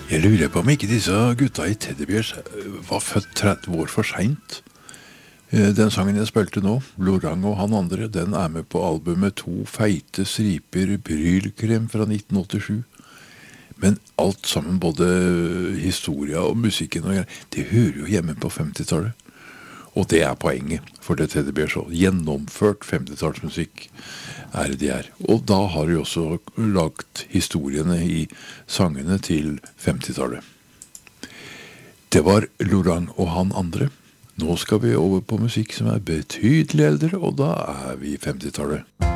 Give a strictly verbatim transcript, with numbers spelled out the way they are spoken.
Jeg lurer på om ikke disse gutta i Teddy Bears var født tretti år for sent. Den sangen jeg spilte nå, Lorang og han andre, den er med på albumet To feite striper brylkrem fra nitten åttisju. Men alt sammen, både historia og musikken, og det hører jo hjemme på femtitallet. Og det er poenget for det Teddy Bears også. Gjennomført femtitallsmusikk er det de er. Og da har de også lagt historiene i sangene til femtitallet. Det var Lorang og han andre. Nå skal vi over på musikk som er betydelig eldre, og da er vi i femtitallet.